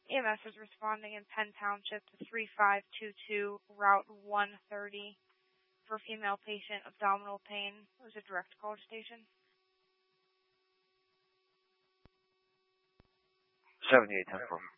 EMS is responding in Penn Township to 3522 Route 130 for female patient abdominal pain. It was a direct call station. 7810